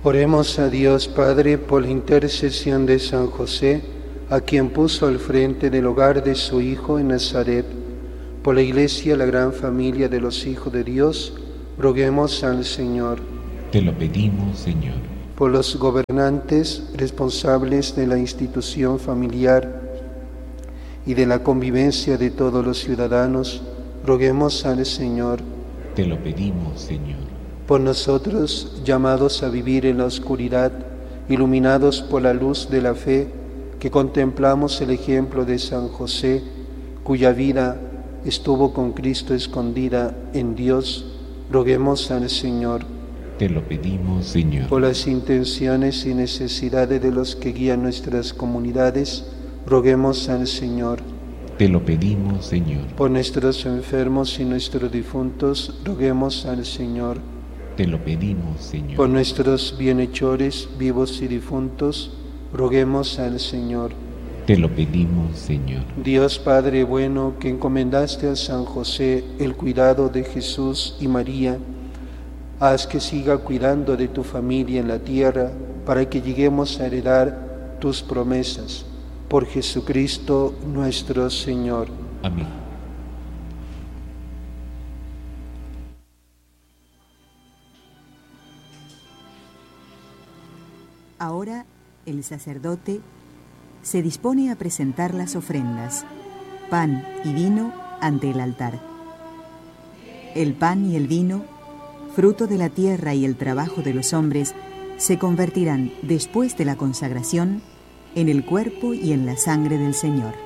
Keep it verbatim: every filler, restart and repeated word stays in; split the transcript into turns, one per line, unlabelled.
Oremos a Dios Padre por la intercesión de San José, a quien puso al frente del hogar de su Hijo en Nazaret. Por la Iglesia, la gran familia de los hijos de Dios, roguemos al Señor.
Te lo pedimos, Señor.
Por los gobernantes responsables de la institución familiar y de la convivencia de todos los ciudadanos, roguemos al Señor.
Te lo pedimos, Señor.
Por nosotros, llamados a vivir en la oscuridad, iluminados por la luz de la fe, que contemplamos el ejemplo de San José, cuya vida estuvo con Cristo escondida en Dios, roguemos al Señor.
Te lo pedimos, Señor.
Por las intenciones y necesidades de los que guían nuestras comunidades, roguemos al Señor.
Te lo pedimos, Señor.
Por nuestros enfermos y nuestros difuntos, roguemos al Señor.
Te lo pedimos, Señor.
Por nuestros bienhechores, vivos y difuntos, roguemos al Señor.
Te lo pedimos, Señor.
Dios Padre bueno, que encomendaste a San José el cuidado de Jesús y María, haz que siga cuidando de tu familia en la tierra, para que lleguemos a heredar tus promesas. Por Jesucristo nuestro Señor.
Amén.
Ahora el sacerdote se dispone a presentar las ofrendas, pan y vino ante el altar. El pan y el vino, fruto de la tierra y el trabajo de los hombres, se convertirán después de la consagración en el cuerpo y en la sangre del Señor.